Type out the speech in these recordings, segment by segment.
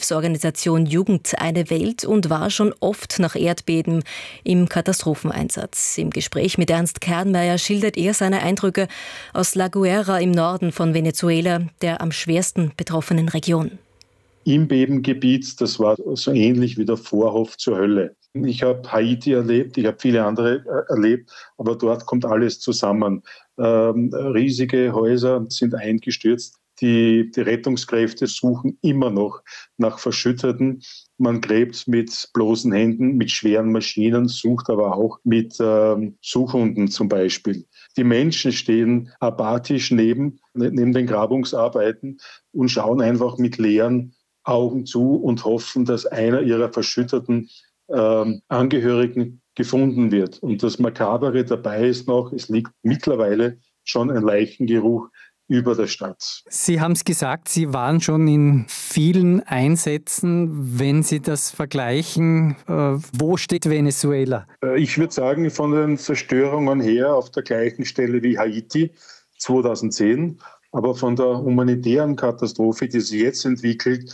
Hilfsorganisation Jugend eine Welt und war schon oft nach Erdbeben im Katastropheneinsatz. Im Gespräch mit Ernst Kernmeier schildert er seine Eindrücke aus La Guaira im Norden von Venezuela, der am schwersten betroffenen Region. Im Bebengebiet, das war so ähnlich wie der Vorhof zur Hölle. Ich habe Haiti erlebt, ich habe viele andere erlebt, aber dort kommt alles zusammen. Riesige Häuser sind eingestürzt. Die Rettungskräfte suchen immer noch nach Verschütteten. Man gräbt mit bloßen Händen, mit schweren Maschinen, sucht aber auch mit Suchhunden zum Beispiel. Die Menschen stehen apathisch neben den Grabungsarbeiten und schauen einfach mit leeren Augen zu und hoffen, dass einer ihrer verschütteten Angehörigen gefunden wird. Und das Makabere dabei ist noch, es liegt mittlerweile schon ein Leichengeruch über der Stadt. Sie haben es gesagt, Sie waren schon in vielen Einsätzen. Wenn Sie das vergleichen, wo steht Venezuela? Ich würde sagen, von den Zerstörungen her auf der gleichen Stelle wie Haiti 2010. Aber von der humanitären Katastrophe, die sich jetzt entwickelt,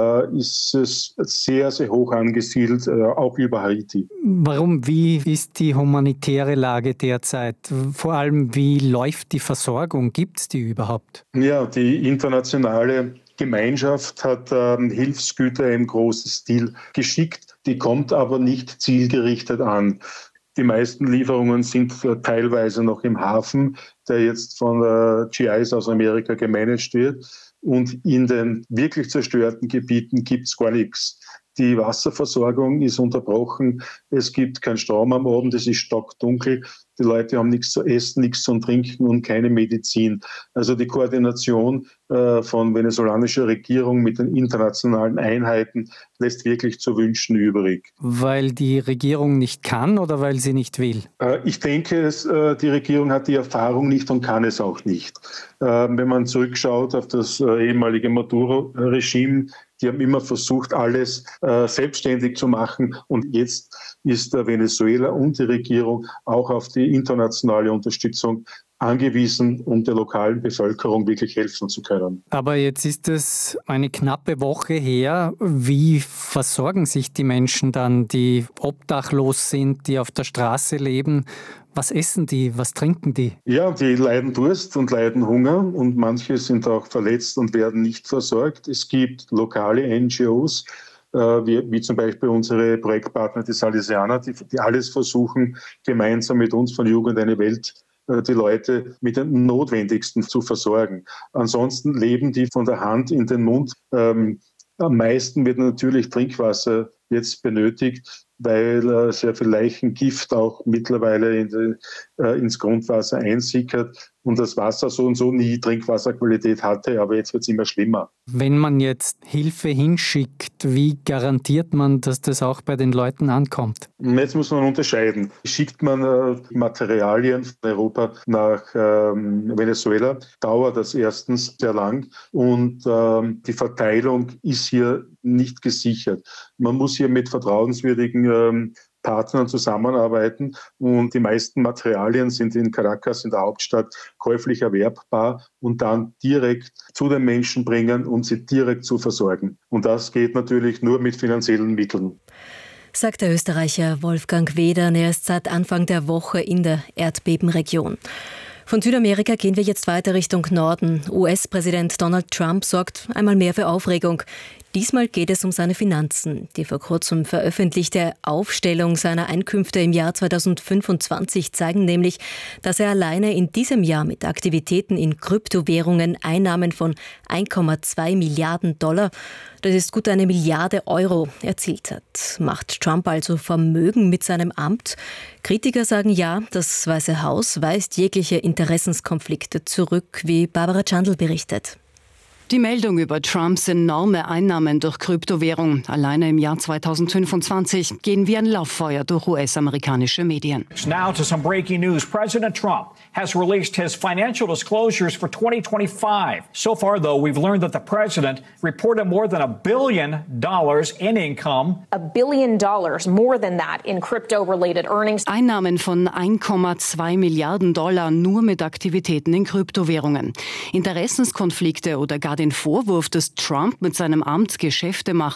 ist es sehr, sehr hoch angesiedelt, auch über Haiti. Warum? Wie ist die humanitäre Lage derzeit? Vor allem, wie läuft die Versorgung? Gibt es die überhaupt? Ja, die internationale Gemeinschaft hat Hilfsgüter im großen Stil geschickt. Die kommt aber nicht zielgerichtet an. Die meisten Lieferungen sind teilweise noch im Hafen, der jetzt von GIs aus Amerika gemanagt wird. Und in den wirklich zerstörten Gebieten gibt es gar nichts. Die Wasserversorgung ist unterbrochen. Es gibt keinen Strom am Abend, es ist stockdunkel. Die Leute haben nichts zu essen, nichts zu trinken und keine Medizin. Also die Koordination von venezolanischer Regierung mit den internationalen Einheiten lässt wirklich zu wünschen übrig. Weil die Regierung nicht kann oder weil sie nicht will? Ich denke, die Regierung hat die Erfahrung nicht und kann es auch nicht. Wenn man zurückschaut auf das ehemalige Maduro-Regime, die haben immer versucht, alles selbstständig zu machen. Und jetzt ist Venezuela und die Regierung auch auf die internationale Unterstützung angewiesen, um der lokalen Bevölkerung wirklich helfen zu können. Aber jetzt ist es eine knappe Woche her. Wie versorgen sich die Menschen dann, die obdachlos sind, die auf der Straße leben? Was essen die? Was trinken die? Ja, die leiden Durst und leiden Hunger und manche sind auch verletzt und werden nicht versorgt. Es gibt lokale NGOs, wie zum Beispiel unsere Projektpartner, die Salesianer, die alles versuchen, gemeinsam mit uns von Jugend eine Welt die Leute mit dem Notwendigsten zu versorgen. Ansonsten leben die von der Hand in den Mund. Am meisten wird natürlich Trinkwasser jetzt benötigt, weil sehr viel Leichengift auch mittlerweile ins Grundwasser einsickert und das Wasser so und so nie Trinkwasserqualität hatte, aber jetzt wird es immer schlimmer. Wenn man jetzt Hilfe hinschickt, wie garantiert man, dass das auch bei den Leuten ankommt? Jetzt muss man unterscheiden. Schickt man Materialien von Europa nach Venezuela, dauert das erstens sehr lang und die Verteilung ist hier nicht gesichert. Man muss hier mit vertrauenswürdigen Partnern zusammenarbeiten und die meisten Materialien sind in Caracas, in der Hauptstadt, käuflich erwerbbar und dann direkt zu den Menschen bringen, um sie direkt zu versorgen. Und das geht natürlich nur mit finanziellen Mitteln. Sagt der Österreicher Wolfgang Wedern. Er ist seit Anfang der Woche in der Erdbebenregion. Von Südamerika gehen wir jetzt weiter Richtung Norden. US-Präsident Donald Trump sorgt einmal mehr für Aufregung. Diesmal geht es um seine Finanzen. Die vor kurzem veröffentlichte Aufstellung seiner Einkünfte im Jahr 2025 zeigen nämlich, dass er alleine in diesem Jahr mit Aktivitäten in Kryptowährungen Einnahmen von 1,2 Milliarden $, das ist gut 1 Milliarde Euro, erzielt hat. Macht Trump also Vermögen mit seinem Amt? Kritiker sagen ja, das Weiße Haus weist jegliche Interessenskonflikte zurück, wie Barbara Chandl berichtet. Die Meldung über Trumps enorme Einnahmen durch Kryptowährung alleine im Jahr 2025 gehen wie ein Lauffeuer durch US-amerikanische Medien. Now to some breaking news. President Trump has released his financial disclosures for 2025. So far, though, we've learned that the president reported more than $1 billion in income. $1 billion, more than that, in crypto-related earnings. Einnahmen von 1,2 Milliarden $ nur mit Aktivitäten in Kryptowährungen. Interessenskonflikte oder gar den Vorwurf, dass Trump mit seinem Amt Geschäfte macht,